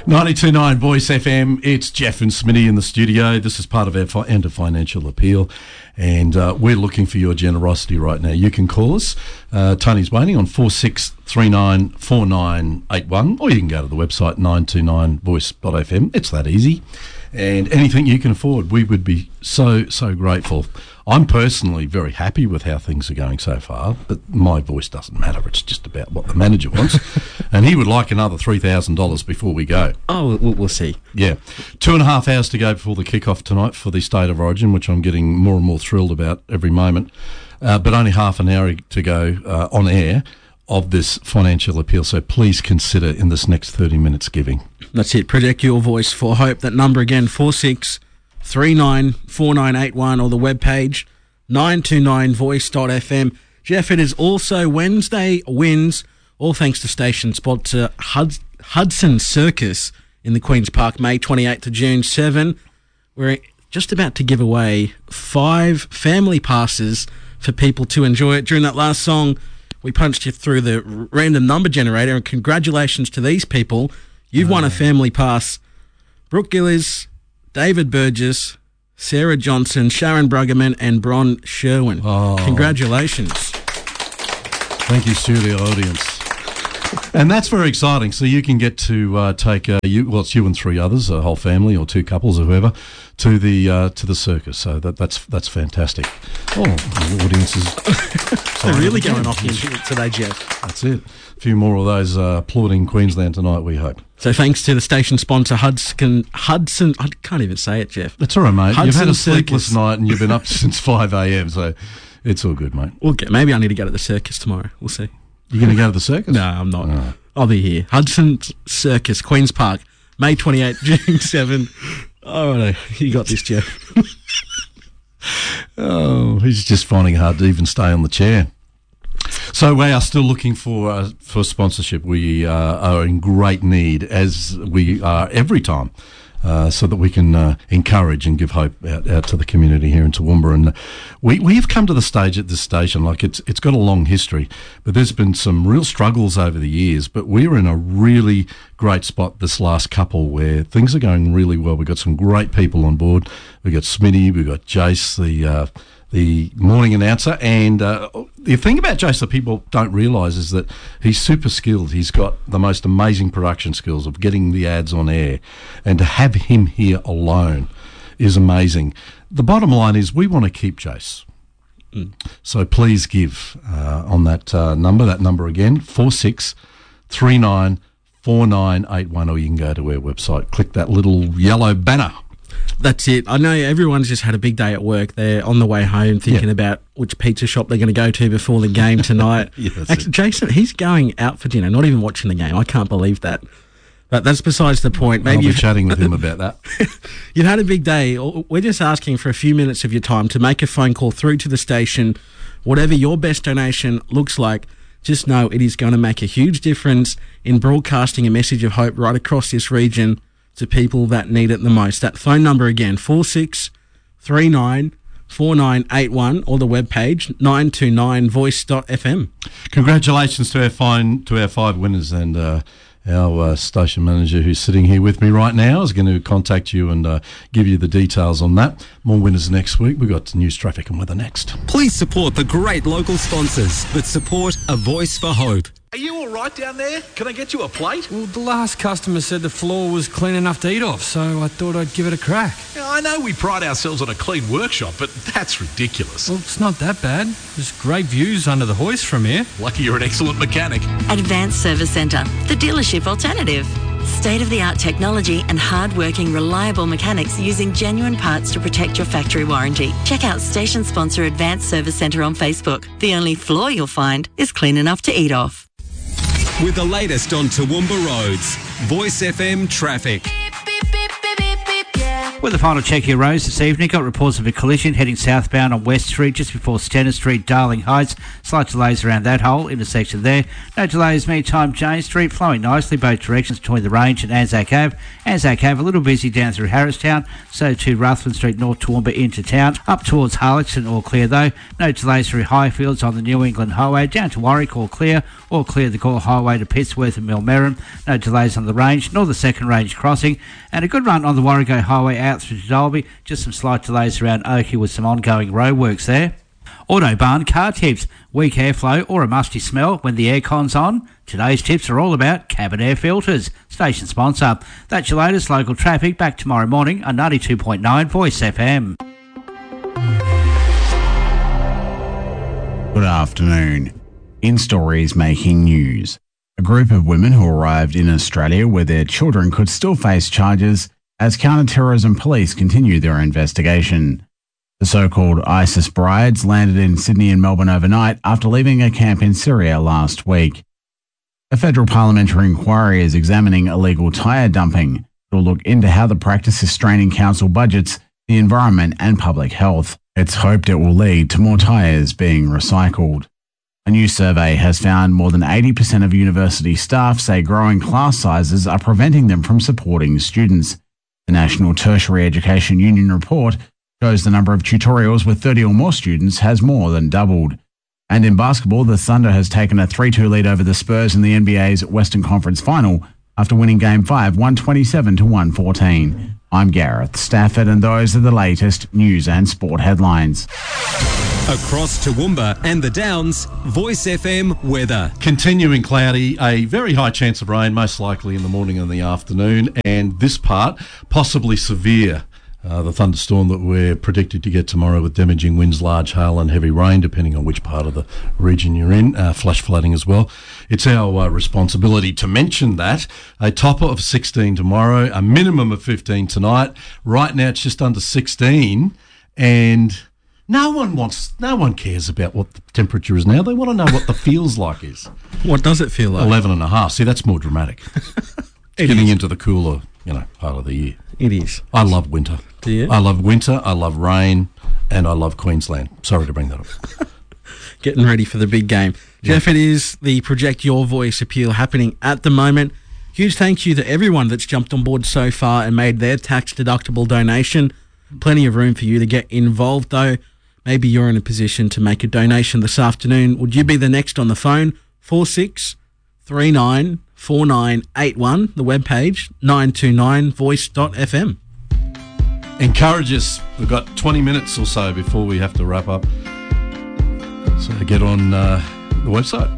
92.9 Voice FM. It's Jeff and Smitty in the studio. This is part of our end of financial appeal, and we're looking for your generosity right now. You can call us. Tony's waiting on 46394981, or you can go to the website 929voice.fm. It's that easy. And anything you can afford, we would be so grateful. I'm personally very happy with how things are going so far, but my voice doesn't matter. It's just about what the manager wants. And he would like another $3,000 before we go. Oh, we'll see. Yeah. 2.5 hours to go before the kick-off tonight for the State of Origin, which I'm getting more and more thrilled about every moment. But only half an hour to go on air of this financial appeal, so please consider in this next 30 minutes giving. That's it. Project your voice for hope. That number again, 46394981, or the webpage 929voice.fm. Jeff, it is also Wednesday Wins, all thanks to station sponsor Hudson Circus in the Queen's Park, May 28th to June 7. We're just about to give away 5 family passes for people to enjoy it. During that last song, we punched you through the random number generator, and congratulations to these people. You've won a family pass. Brooke Gillies, David Burgess, Sarah Johnson, Sharon Bruggerman, and Bron Sherwin. Congratulations. Thank you, studio audience. And that's very exciting. So you can get to take it's you and 3 others, a whole family or 2 couples or whoever, to the circus. So that's fantastic. Oh, the audience is they're really going off today, Jeff. That's it. A few more of those applauding Queensland tonight, we hope. So thanks to the station sponsor Hudson. I can't even say it, Jeff. That's all right, mate. Hudson You've had a Circus. sleepless night and you've been up since 5 a.m, so it's all good, mate. Maybe I need to go to the circus tomorrow. We'll see. You're going to go to the circus? No, I'm not. Oh. I'll be here. Hudson Circus, Queen's Park, May 28th, June 7. Oh, no, you got this, Jeff. Oh, he's just finding it hard to even stay on the chair. So we are still looking for sponsorship. We are in great need, as we are every time, so that we can encourage and give hope out to the community here in Toowoomba. And we have come to the stage at this station, like it's got a long history, but there's been some real struggles over the years. But we're in a really great spot this last couple where things are going really well. We've got some great people on board. We've got Smitty, we've got Jace, the morning announcer, and the thing about Jace that people don't realise is that he's super skilled. He's got the most amazing production skills of getting the ads on air, and to have him here alone is amazing. The bottom line is we want to keep Jace. So please give on that number again, 46394981, or you can go to our website, click that little yellow banner. That's it. I know everyone's just had a big day at work. They're on the way home thinking about which pizza shop they're going to go to before the game tonight. Actually, Jason, he's going out for dinner, not even watching the game. I can't believe that. But that's besides the point. Maybe I'll be chatting with him about that. You've had a big day. We're just asking for a few minutes of your time to make a phone call through to the station. Whatever your best donation looks like, just know it is going to make a huge difference in broadcasting a message of hope right across this region to people that need it the most. That phone number again, 46394981, or the webpage 929voice.fm. Congratulations to our 5 winners, and our station manager, who's sitting here with me right now, is going to contact you and give you the details on that. More winners next week. We've got news, traffic and weather next. Please support the great local sponsors that support A Voice for Hope. Are you all right down there? Can I get you a plate? Well, the last customer said the floor was clean enough to eat off, so I thought I'd give it a crack. Yeah, I know we pride ourselves on a clean workshop, but that's ridiculous. Well, it's not that bad. There's great views under the hoist from here. Lucky you're an excellent mechanic. Advanced Service Centre, the dealership alternative. State-of-the-art technology and hard-working, reliable mechanics using genuine parts to protect your factory warranty. Check out station sponsor Advanced Service Centre on Facebook. The only floor you'll find is clean enough to eat off. With the latest on Toowoomba roads, Voice FM traffic. Beep, beep, beep, beep, beep, yeah. With the final check here, Rose, this evening, got reports of a collision heading southbound on West Street just before Stenner Street, Darling Heights. Slight delays around that whole intersection there. No delays, meantime, Jane Street flowing nicely both directions between the Range and Anzac Ave. Anzac Ave a little busy down through Harristown, so too Ruthven Street, North Toowoomba into town. Up towards Harlexton, all clear though. No delays through Highfields on the New England Highway. Down to Warwick, all clear the Gore Highway to Pittsworth and Millmerran. No delays on the Range, nor the second Range crossing. And a good run on the Warrego Highway out through to Dalby. Just some slight delays around Oakey with some ongoing roadworks there. Autobarn car tips. Weak airflow or a musty smell when the aircon's on? Today's tips are all about cabin air filters. Station sponsor. That's your latest local traffic. Back tomorrow morning on 92.9 Voice FM. Good afternoon. In Stories Making News. A group of women who arrived in Australia where their children could still face charges as counter-terrorism police continue their investigation. The so-called ISIS brides landed in Sydney and Melbourne overnight after leaving a camp in Syria last week. A federal parliamentary inquiry is examining illegal tyre dumping. It will look into how the practice is straining council budgets, the environment and public health. It's hoped it will lead to more tyres being recycled. A new survey has found more than 80% of university staff say growing class sizes are preventing them from supporting students. The National Tertiary Education Union report shows the number of tutorials with 30 or more students has more than doubled. And in basketball, the Thunder has taken a 3-2 lead over the Spurs in the NBA's Western Conference Final after winning Game 5, 127-114. I'm Gareth Stafford, and those are the latest news and sport headlines. Across Toowoomba and the Downs, Voice FM weather. Continuing cloudy, a very high chance of rain, most likely in the morning and the afternoon, and this part possibly severe. The thunderstorm that we're predicted to get tomorrow with damaging winds, large hail and heavy rain, depending on which part of the region you're in, flash flooding as well. It's our responsibility to mention that. A topper of 16 tomorrow, a minimum of 15 tonight. Right now it's just under 16, and no one cares about what the temperature is now. They want to know what the feels like is. What does it feel like? 11.5. See, that's more dramatic. Getting into the cooler, part of the year. It is. I love winter. Do you? I love winter, I love rain, and I love Queensland. Sorry to bring that up. Getting ready for the big game. Yeah. Jeff, it is the Project Your Voice appeal happening at the moment. Huge thank you to everyone that's jumped on board so far and made their tax-deductible donation. Plenty of room for you to get involved, though. Maybe you're in a position to make a donation this afternoon. Would you be the next on the phone? 46394981, the webpage, 929voice.fm. Encourage us. We've got 20 minutes or so before we have to wrap up. So get on the website.